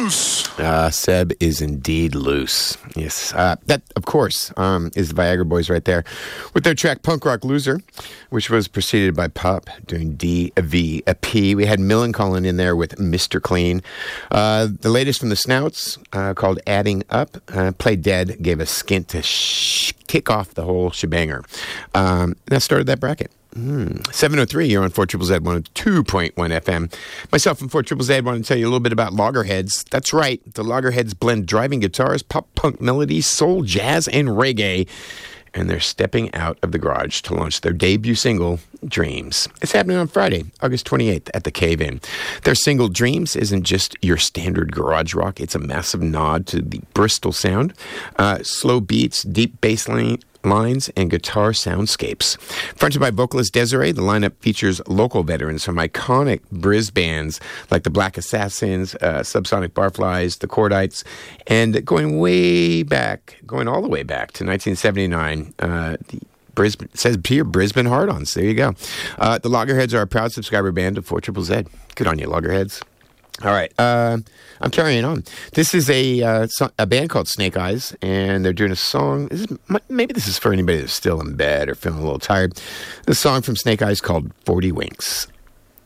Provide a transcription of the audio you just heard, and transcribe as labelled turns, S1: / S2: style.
S1: loose.
S2: Seb is indeed loose. Yes. That, of course, is the Viagra Boys right there with their track Punk Rock Loser, which was preceded by Pop doing D, a V, a P. We had Millencolin in there with Mr. Clean. The latest from the Snouts, called Adding Up, Play Dead, gave a skint to kick off the whole shebanger. That started that bracket. 7:03, you're on 4ZZZ 102.1 FM. Myself and 4ZZZ want to tell you a little bit about Loggerheads. That's right, the Loggerheads blend driving guitars, pop-punk melodies, soul, jazz, and reggae. And they're stepping out of the garage to launch their debut single, Dreams. It's happening on Friday, August 28th at the Cave-In. Their single, Dreams, isn't just your standard garage rock. It's a massive nod to the Bristol sound. Slow beats, deep bass lines, and guitar soundscapes. Fronted by vocalist Desiree, the lineup features local veterans from iconic Briz bands like the Black Assassins, Subsonic Barflies, the Cordites, and going all the way back to 1979, Brisbane, it says here, Brisbane Hard-Ons. There you go. The Loggerheads are a proud subscriber band of 4ZZZ. Good on you, Loggerheads. All right, I'm carrying on. This is a band called Snake Eyes, and they're doing a song. Maybe this is for anybody that's still in bed or feeling a little tired. The song from Snake Eyes called 40 Winks.